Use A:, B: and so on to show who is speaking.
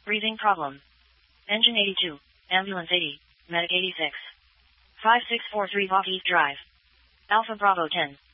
A: Breathing problem. Engine 82. Ambulance 80. Medic 86. 5643 Lockheath Drive. Alpha Bravo 10.